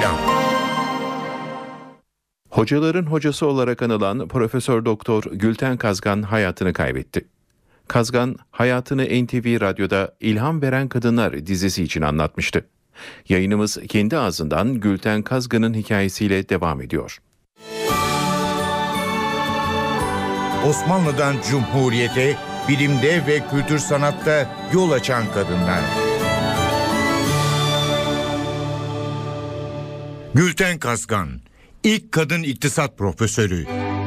Yaşam. Hocaların hocası olarak anılan Profesör Doktor Gülten Kazgan hayatını kaybetti. Kazgan hayatını NTV Radyo'da İlham Veren Kadınlar dizisi için anlatmıştı. Yayınımız kendi ağzından Gülten Kazgan'ın hikayesiyle devam ediyor. Osmanlı'dan Cumhuriyete, bilimde ve kültür sanatta yol açan kadınlar. Gülten Kazgan, ilk kadın iktisat profesörü.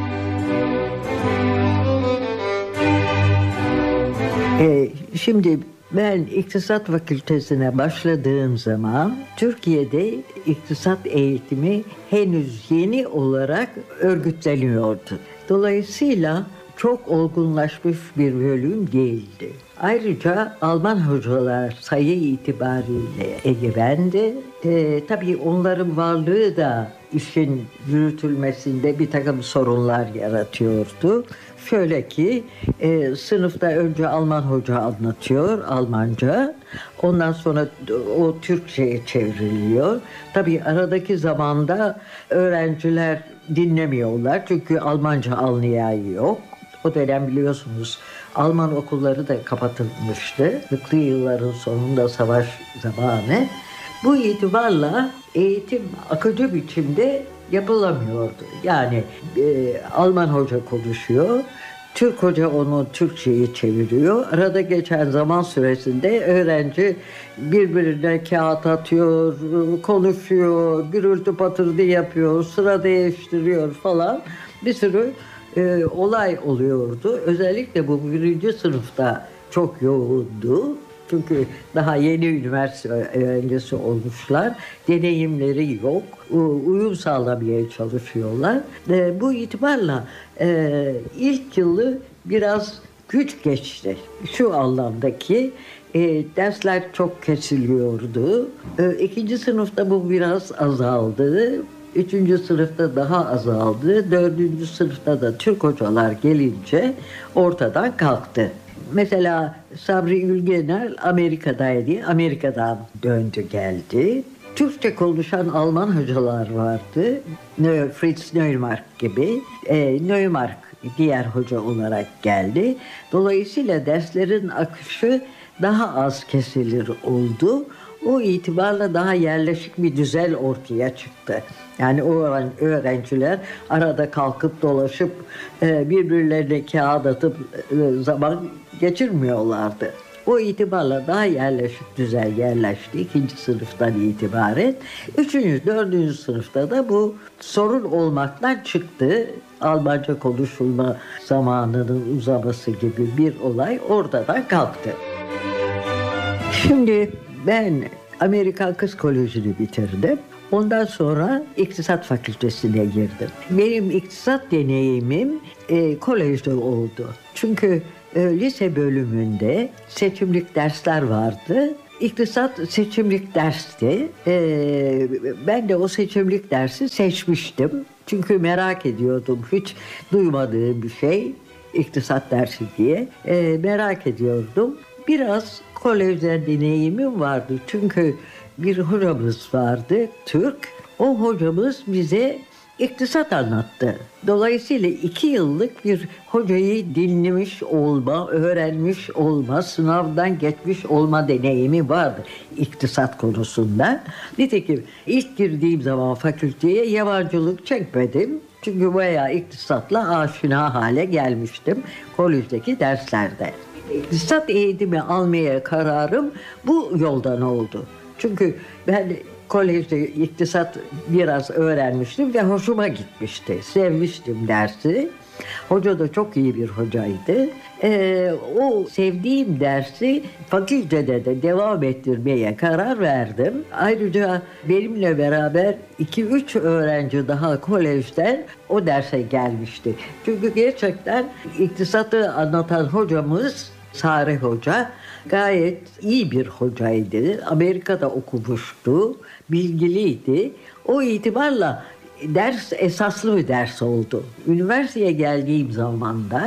Şimdi ben İktisat Fakültesine başladığım zaman Türkiye'de iktisat eğitimi henüz yeni olarak örgütleniyordu. Dolayısıyla çok olgunlaşmış bir bölüm değildi. Ayrıca Alman hocalar sayı itibariyle egemendi. Tabii onların varlığı da işin yürütülmesinde bir takım sorunlar yaratıyordu. Şöyle ki sınıfta önce Alman hoca anlatıyor Almanca. Ondan sonra o Türkçe'ye çevriliyor. Tabii aradaki zamanda öğrenciler dinlemiyorlar. Çünkü Almanca anlayan yok. O dönem biliyorsunuz Alman okulları da kapatılmıştı. 40'lı yılların sonunda savaş zamanı. Bu itibarla eğitim akıcı biçimde yapılamıyordu. Yani Alman hoca konuşuyor, Türk hoca onu Türkçe'ye çeviriyor. Arada geçen zaman süresinde öğrenci birbirine kağıt atıyor, konuşuyor, gürültü patırdı yapıyor, sıra değiştiriyor falan. Bir sürü olay oluyordu. Özellikle bu birinci sınıfta çok yoğundu. Çünkü daha yeni üniversite öğrencisi olmuşlar. Deneyimleri yok. Uyum sağlamaya çalışıyorlar. Bu itibarla ilk yılı biraz güç geçti. Şu anlamdaki dersler çok kesiliyordu. İkinci sınıfta bu biraz azaldı. Üçüncü sınıfta daha azaldı. Dördüncü sınıfta da Türk hocalar gelince ortadan kalktı. Mesela Sabri Ülgener Amerika'daydı. Amerika'dan döndü geldi. Türkçe konuşan Alman hocalar vardı. Fritz Neumark gibi. Neumark diğer hoca olarak geldi. Dolayısıyla derslerin akışı daha az kesilir oldu. O itibarla daha yerleşik bir düzen ortaya çıktı. Yani o öğrenciler arada kalkıp dolaşıp birbirlerine kağıt atıp zaman geçirmiyorlardı. O itibarla daha yerleşik düzen yerleşti ikinci sınıftan itibaren. Üçüncü, dördüncü sınıfta da bu sorun olmaktan çıktı. Almanca konuşulma zamanının uzaması gibi bir olay ortadan kalktı. Şimdi ben Amerikan Kız Koleji'ni bitirdim. Ondan sonra İktisat Fakültesi'ne girdim. Benim iktisat deneyimim kolejde oldu. Çünkü lise bölümünde seçimlik dersler vardı. İktisat seçimlik dersti. Ben de o seçimlik dersi seçmiştim. Çünkü merak ediyordum. Hiç duymadığım bir şey. İktisat dersi diye. Merak ediyordum. Biraz kolejden deneyimim vardı. Çünkü bir hocamız vardı, Türk. O hocamız bize iktisat anlattı. Dolayısıyla 2 yıllık bir hocayı dinlemiş olma, öğrenmiş olma, sınavdan geçmiş olma deneyimi vardı iktisat konusunda. Nitekim ilk girdiğim zaman fakülteye yabancılık çekmedim. Çünkü bayağı iktisatla aşina hale gelmiştim kolejdeki derslerde. İktisat eğitimi almaya kararım bu yoldan oldu. Çünkü ben kolejde iktisat biraz öğrenmiştim ve hoşuma gitmişti. Sevmiştim dersi. Hoca da çok iyi bir hocaydı. O sevdiğim dersi fakültede de devam ettirmeye karar verdim. Ayrıca benimle beraber 2-3 öğrenci daha kolejden o derse gelmişti. Çünkü gerçekten iktisatı anlatan hocamız Sare Hoca gayet iyi bir hocaydı. Amerika'da okumuştu, bilgiliydi. O itibarla ders esaslı bir ders oldu. Üniversiteye geldiğim zaman da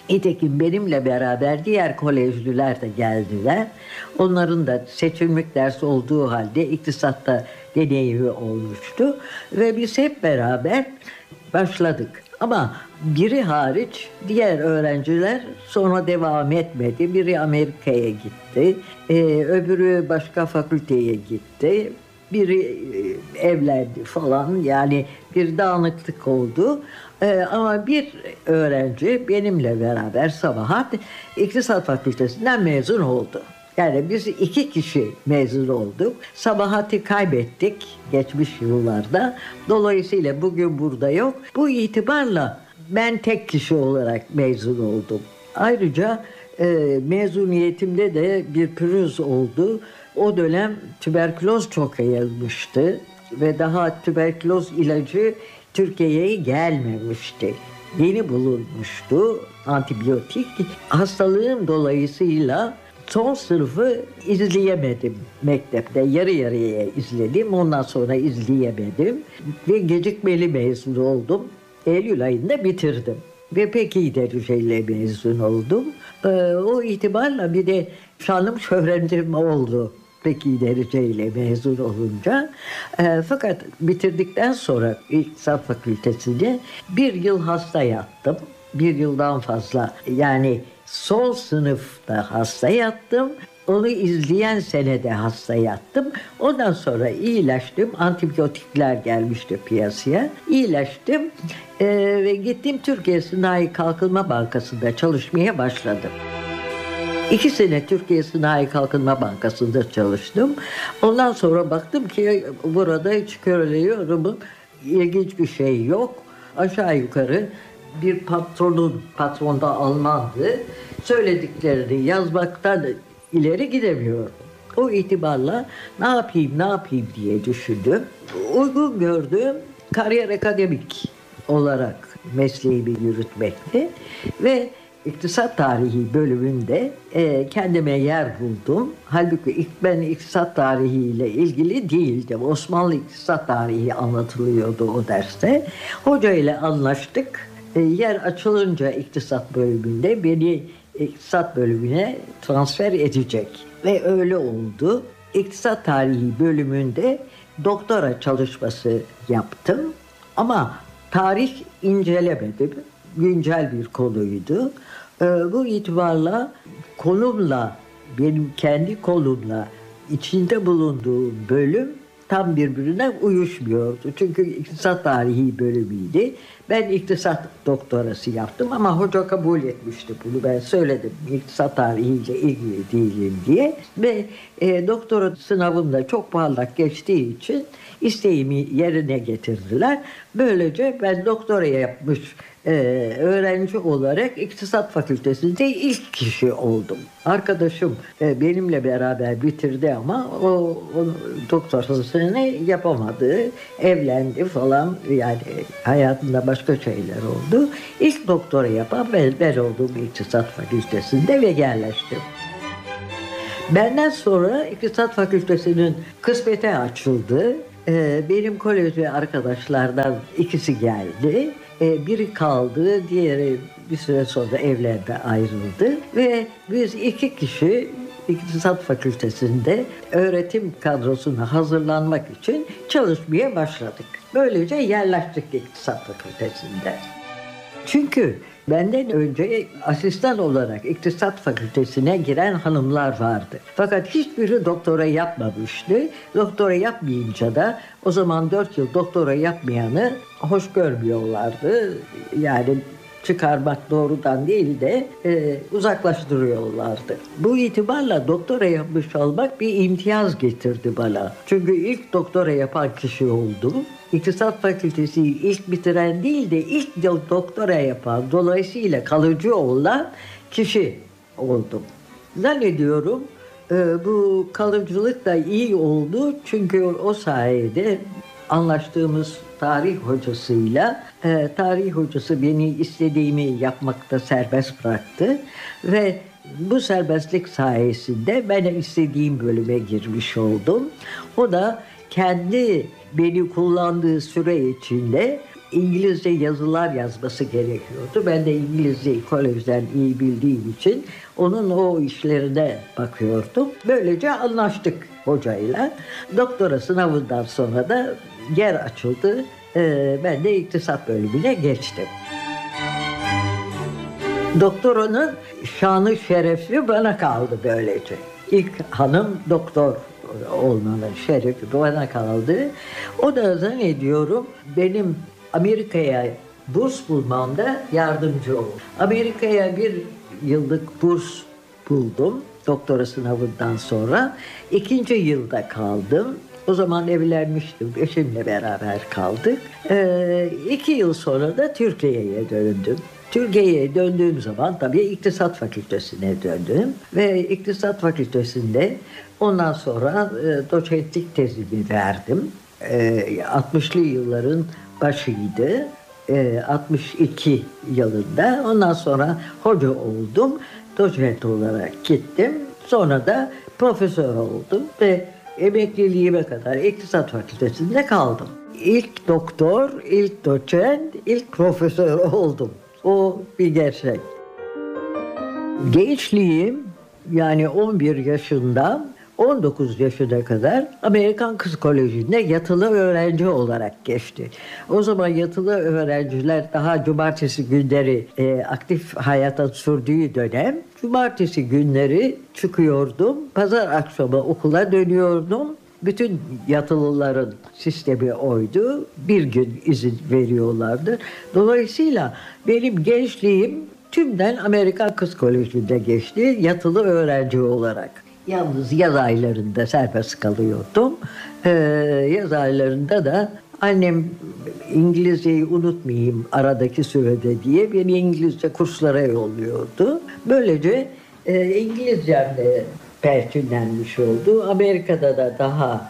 Nitekim benimle beraber diğer kolejliler de geldiler. Onların da seçilmek dersi olduğu halde iktisatta deneyimi olmuştu. Ve biz hep beraber başladık. Ama biri hariç diğer öğrenciler sonra devam etmedi. Biri Amerika'ya gitti, öbürü başka fakülteye gitti. Biri evlendi falan, yani bir dağınıklık oldu. Ama bir öğrenci benimle beraber Sabahat İktisat Fakültesinden mezun oldu. Yani biz 2 kişi mezun olduk. Sabahat'i kaybettik geçmiş yıllarda. Dolayısıyla bugün burada yok. Bu itibarla ben tek kişi olarak mezun oldum. Ayrıca mezuniyetimde de bir pürüz oldu. O dönem tüberküloz çok yayılmıştı ve daha tüberküloz ilacı Türkiye'ye gelmemişti. Yeni bulunmuştu antibiyotik. Hastalığım dolayısıyla son sınıfı izleyemedim mektepte. Yarı yarıya izledim. Ondan sonra izleyemedim. Ve gecikmeli mezun oldum. Eylül ayında bitirdim. Ve pek iyi dereceyle mezun oldum. O itibarla bir de şanım şöhretim oldu. Pek iyi dereceyle mezun olunca. Fakat bitirdikten sonra İktisat Fakültesi'nde 1 yıl hasta yattım. 1 yıldan fazla, yani son sınıfta hasta yattım. Onu izleyen senede hasta yattım. Ondan sonra iyileştim. Antibiyotikler gelmişti piyasaya. İyileştim ve gittim Türkiye Sanayi Kalkınma Bankası'nda çalışmaya başladım. 2 sene Türkiye Sanayi Kalkınma Bankası'nda çalıştım. Ondan sonra baktım ki burada hiç köreliyorum. İlginç bir şey yok. Aşağı yukarı bir patron da Almandı. Söylediklerini yazmaktan ileri gidemiyorum. O itibarla ne yapayım diye düşündüm. Uygun gördüğüm kariyer akademik olarak mesleğimi yürütmekti. Ve İktisat Tarihi bölümünde kendime yer buldum. Halbuki ben iktisat tarihiyle ilgili değildim. Osmanlı İktisat Tarihi anlatılıyordu o derste. Hoca ile anlaştık. Yer açılınca iktisat bölümünde beni iktisat bölümüne transfer edecek. Ve öyle oldu. İktisat Tarihi bölümünde doktora çalışması yaptım. Ama tarih incelemedim. Güncel bir konuydu. Bu itibarla konumla, benim kendi konumla içinde bulunduğum bölüm tam birbirine uyuşmuyordu. Çünkü iktisat tarihi bölümüydü. Ben iktisat doktorası yaptım ama hoca kabul etmişti bunu. Ben söyledim iktisat tarihiyle ilgili değilim diye. Ve doktora sınavımda çok parlak geçtiği için isteğimi yerine getirdiler. Böylece ben doktora yapmış öğrenci olarak İktisat Fakültesi'nde ilk kişi oldum. Arkadaşım benimle beraber bitirdi ama o doktorasını yapamadı. Evlendi falan, yani hayatında başka şeyler oldu. İlk doktora yapan ben oldum İktisat Fakültesi'nde ve yerleştim. Benden sonra İktisat Fakültesi'nin kısmeti açıldı. Benim koleji arkadaşlardan ikisi geldi. Biri kaldı, diğeri bir süre sonra evlendi, ayrıldı. Ve biz 2 kişi İktisat Fakültesi'nde öğretim kadrosuna hazırlanmak için çalışmaya başladık. Böylece yerleştik İktisat Fakültesi'nde. Çünkü benden önce asistan olarak İktisat Fakültesine giren hanımlar vardı. Fakat hiçbiri doktora yapmamıştı. Doktora yapmayınca da o zaman 4 yıl doktora yapmayanı hoş görmüyorlardı. Yani çıkarmak doğrudan değil de uzaklaştırıyorlardı. Bu itibarla doktora yapmış olmak bir imtiyaz getirdi bana. Çünkü ilk doktora yapan kişi oldum. İktisat Fakültesi ilk bitiren değil de ilk doktora yapan, dolayısıyla kalıcı olan kişi oldum. Zannediyorum bu kalıcılık da iyi oldu çünkü o sayede anlaştığımız tarih hocasıyla tarih hocası beni istediğimi yapmakta serbest bıraktı ve bu serbestlik sayesinde ben istediğim bölüme girmiş oldum. O da kendi beni kullandığı süre içinde İngilizce yazılar yazması gerekiyordu. Ben de İngilizceyi kolejden iyi bildiğim için onun o işlerine bakıyordum. Böylece anlaştık hocayla. Doktora sınavından sonra da yer açıldı. Ben de iktisat bölümüne geçtim. Doktoranın şanı şerefi bana kaldı böylece. İlk hanım doktor olmanın şerefi bana kaldı. O da zannediyorum benim Amerika'ya burs bulmamda yardımcı oldu. Amerika'ya 1 yıllık burs buldum doktora sınavından sonra. 2. yılda kaldım. O zaman evlenmiştim. Eşimle beraber kaldık. 2 yıl sonra da Türkiye'ye döndüm. Türkiye'ye döndüğüm zaman tabii İktisat Fakültesi'ne döndüm. Ve İktisat Fakültesi'nde ondan sonra doçentlik tezimi verdim. 60'lı yılların başıydı. 62 yılında. Ondan sonra hoca oldum. Doçent olarak gittim. Sonra da profesör oldum ve emekliliğime kadar İktisat Fakültesi'nde kaldım. İlk doktor, ilk doçent, ilk profesör oldum. O bir gerçek. Gençliğim yani 11 yaşından 19 yaşına kadar Amerikan Kız Koleji'nde yatılı öğrenci olarak geçti. O zaman yatılı öğrenciler daha cumartesi günleri aktif hayata sürdüğü dönem. Cumartesi günleri çıkıyordum. Pazar akşamı okula dönüyordum. Bütün yatılıların sistemi oydu. Bir gün izin veriyorlardı. Dolayısıyla benim gençliğim tümden Amerikan Kız Koleji'nde geçti. Yatılı öğrenci olarak. Yalnız yaz aylarında serbest kalıyordum. Yaz aylarında da annem İngilizceyi unutmayayım aradaki sürede diye beni İngilizce kurslara yolluyordu. Böylece İngilizcemle perçinlenmiş oldu. Amerika'da da daha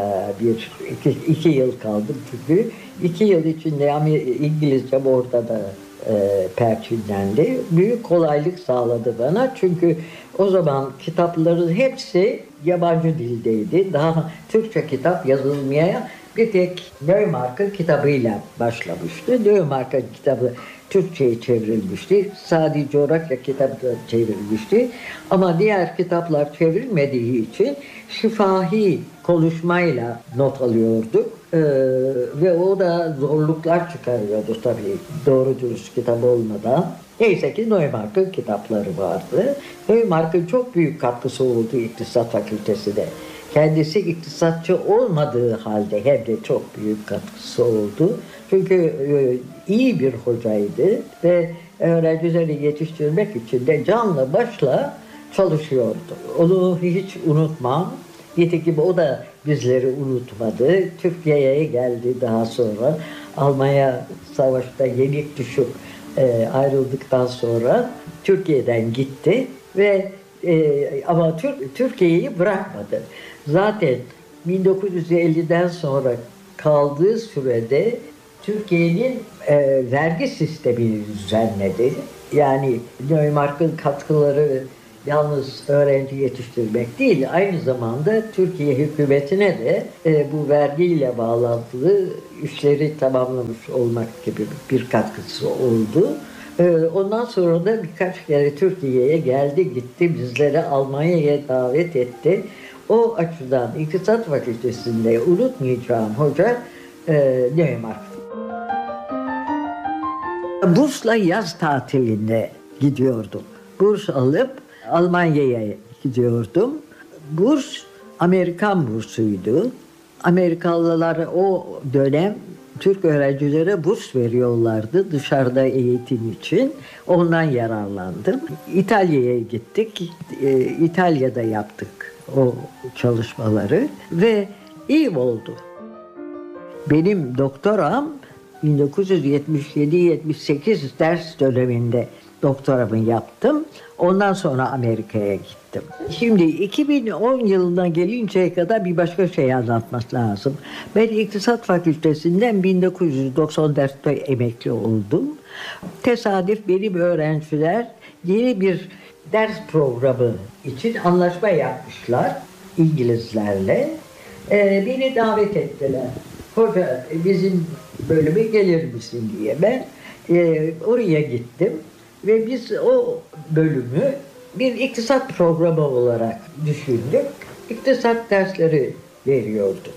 iki yıl kaldım çünkü 2 yıl içinde İngilizcem orada da perçinlendi. Büyük kolaylık sağladı bana çünkü o zaman kitapların hepsi yabancı dildeydi. Daha Türkçe kitap yazılmaya bir tek Neumark'ın kitabıyla başlamıştı. Neumark'ın kitabı Türkçe'ye çevrilmişti. Sadi coğrafya kitabı da çevrilmişti. Ama diğer kitaplar çevrilmediği için şifahi konuşmayla not alıyorduk. Ve o da zorluklar çıkarıyordu tabii doğru dürüst kitap olmadan. Neyse ki Neumark'ın kitapları vardı. Neumark'ın çok büyük katkısı oldu İktisat Fakültesi'ne. Kendisi iktisatçı olmadığı halde hem de çok büyük katkısı oldu. Çünkü iyi bir hocaydı ve öğrencileri yetiştirmek için de canla başla çalışıyordu. Onu hiç unutmam. Nitekim o da bizleri unutmadı. Türkiye'ye geldi daha sonra. Almanya Savaşı'da yenik düşüp ayrıldıktan sonra Türkiye'den gitti ve ama Türkiye'yi bırakmadı. Zaten 1950'den sonra kaldığı sürede Türkiye'nin vergi sistemini düzenledi. Yani Neumark'ın katkıları yalnız öğrenci yetiştirmek değil, aynı zamanda Türkiye hükümetine de bu vergiyle bağlantılı işleri tamamlamış olmak gibi bir katkısı oldu. Ondan sonra da birkaç kere Türkiye'ye geldi gitti, bizleri Almanya'ya davet etti. O açıdan İktisat Fakültesi'nde unutmayacağım hoca Neumark. Bursla yaz tatilinde gidiyordum. Burs alıp Almanya'ya gidiyordum. Burs Amerikan bursuydu. Amerikalılar o dönem Türk öğrencilere burs veriyorlardı dışarıda eğitim için. Ondan yararlandım. İtalya'ya gittik. İtalya'da yaptık o çalışmaları ve iyi oldu. Benim doktoram 1977-78 ders döneminde doktoramı yaptım. Ondan sonra Amerika'ya gittim. Şimdi 2010 yılına gelinceye kadar bir başka şey anlatmak lazım. Ben İktisat Fakültesinden 1994'te emekli oldum. Tesadüf benim öğrenciler yeni bir ders programı için anlaşma yapmışlar İngilizlerle. Beni davet ettiler. hoca bizim bölüme gelir misin diye ben oraya gittim ve biz o bölümü bir iktisat programı olarak düşündük. İktisat dersleri veriyorduk.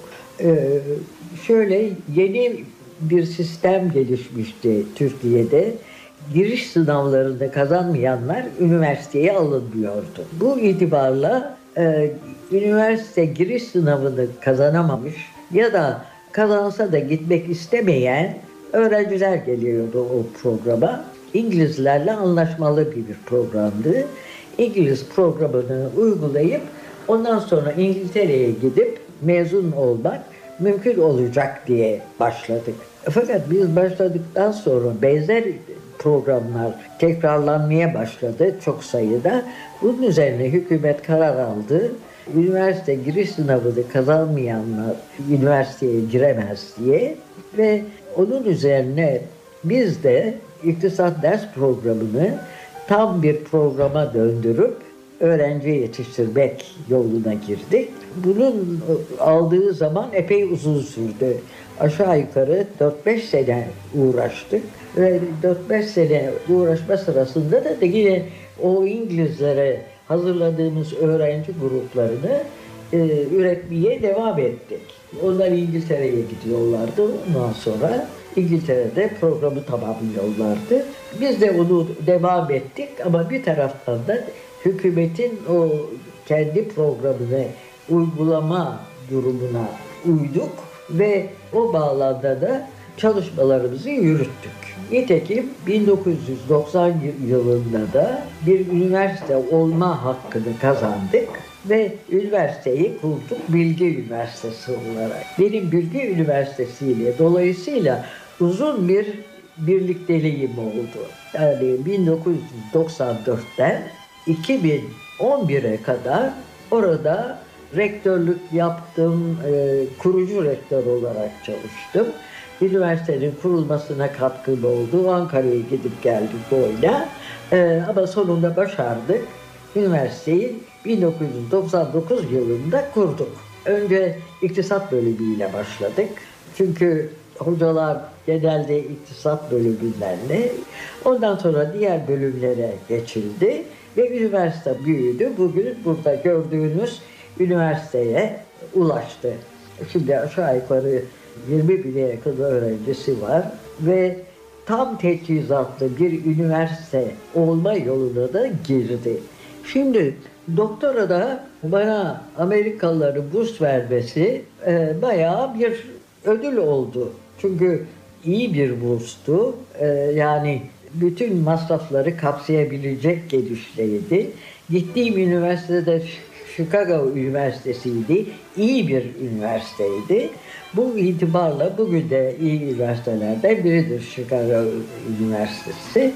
Şöyle yeni bir sistem gelişmişti Türkiye'de. Giriş sınavlarında kazanmayanlar üniversiteye alınmıyordu. Bu itibarla üniversite giriş sınavını kazanamamış ya da kazansa da gitmek istemeyen öğrenciler geliyordu o programa. İngilizlerle anlaşmalı bir programdı. İngiliz programını uygulayıp ondan sonra İngiltere'ye gidip mezun olmak mümkün olacak diye başladık. Fakat biz başladıktan sonra benzer programlar tekrarlanmaya başladı çok sayıda. Bunun üzerine hükümet karar aldı. Üniversite giriş sınavını kazanmayanlar üniversiteye giremez diye ve onun üzerine biz de iktisat ders programını tam bir programa döndürüp öğrenci yetiştirmek yoluna girdik. Bunun aldığı zaman epey uzun sürdü. Aşağı yukarı 4-5 sene uğraştık. Ve 4-5 sene uğraşma sırasında da yine o İngilizlere hazırladığımız öğrenci gruplarını üretmeye devam ettik. Onlar İngiltere'ye gidiyorlardı. Ondan sonra İngiltere'de programı tamamlıyorlardı. Biz de onu devam ettik ama bir taraftan da hükümetin o kendi programını uygulama durumuna uyduk ve o bağlamda da çalışmalarımızı yürüttük. Nitekim 1990 yılında da bir üniversite olma hakkını kazandık ve üniversiteyi kurduk Bilgi Üniversitesi olarak. Benim Bilgi Üniversitesi ile dolayısıyla uzun bir birlikteliğim oldu. Yani 1994'ten 2011'e kadar orada rektörlük yaptım, kurucu rektör olarak çalıştım. Üniversitenin kurulmasına katkım oldu. Ankara'ya gidip geldik boyuna. Ama sonunda başardık. Üniversiteyi 1999 yılında kurduk. Önce iktisat bölümüyle başladık. Çünkü hocalar genelde iktisat bölümündenle. Ondan sonra diğer bölümlere geçildi ve üniversite büyüdü. Bugün burada gördüğünüz üniversiteye ulaştı. Şimdi aşağı yukarı 20 bine yakın öğrencisi var ve tam teçhizatlı bir üniversite olma yoluna da girdi. Şimdi doktorada bana Amerikalıların burs vermesi bayağı bir ödül oldu. Çünkü iyi bir burstu. Yani bütün masrafları kapsayabilecek genişliğiydi. Gittiğim üniversitede Chicago Üniversitesi'ydi. İyi bir üniversiteydi. Bu itibarla bugün de iyi üniversitelerden biridir Chicago Üniversitesi.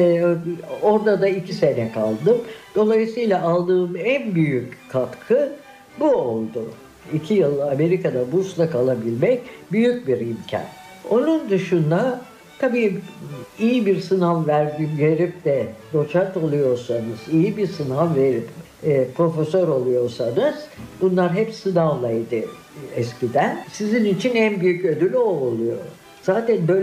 Orada da 2 sene kaldım. Dolayısıyla aldığım en büyük katkı bu oldu. 2 yıl Amerika'da bursla kalabilmek büyük bir imkan. Onun dışında tabii iyi bir sınav verip de doçent oluyorsanız, iyi bir sınav verip profesör oluyorsanız bunlar hep sınavlaydı eskiden. Sizin için en büyük ödül o oluyor. Zaten böyle